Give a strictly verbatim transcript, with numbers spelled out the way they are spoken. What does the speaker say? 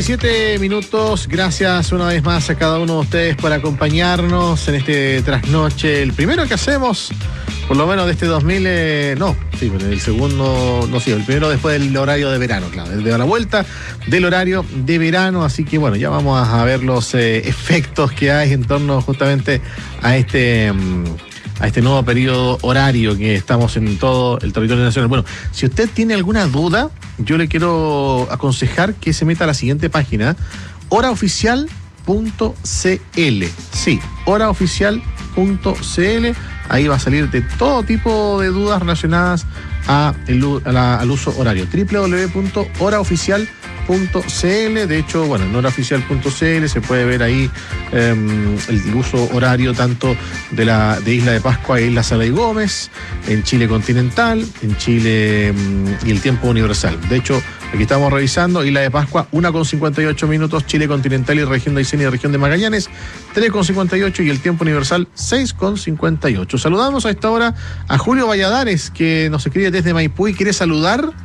Siete minutos, gracias una vez más a cada uno de ustedes por acompañarnos en este trasnoche, el primero que hacemos, por lo menos de este dos mil, eh, no, sí, pero el segundo, no sí, el primero después del horario de verano, claro, de la vuelta del horario de verano, así que bueno, ya vamos a ver los eh, efectos que hay en torno justamente a este... Um, a este nuevo periodo horario que estamos en todo el territorio nacional. Bueno, si usted tiene alguna duda, yo le quiero aconsejar que se meta a la siguiente página, hora oficial punto c l. Sí, hora oficial punto c l. Ahí va a salir de todo tipo de dudas relacionadas a el, a la, al uso horario. doble u doble u doble u punto hora oficial punto c l. De hecho, bueno, en hora oficial punto c l se puede ver ahí eh, el uso horario tanto de la de Isla de Pascua e Isla Sala y Gómez, en Chile continental, en Chile mm, y el tiempo universal. De hecho, aquí estamos revisando Isla de Pascua, una con cincuenta y ocho minutos, Chile continental y región de Aysén y región de Magallanes, tres con cincuenta y ocho y el tiempo universal, seis con cincuenta y ocho. Saludamos a esta hora a Julio Valladares, que nos escribe desde Maipú y quiere saludar